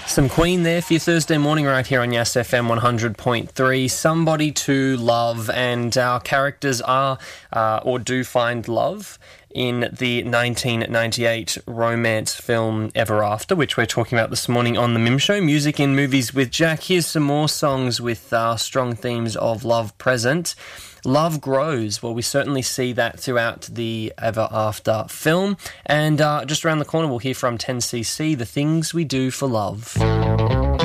Some Queen there for your Thursday morning right here on Yes FM 100.3. Somebody to love, and our characters are or do find love in the 1998 romance film Ever After, which we're talking about this morning on The Mim Show, Music in Movies with Jack. Here's some more songs with strong themes of love present. Love Grows. Well, we certainly see that throughout the Ever After film. And just around the corner, we'll hear from 10cc, The Things We Do for Love.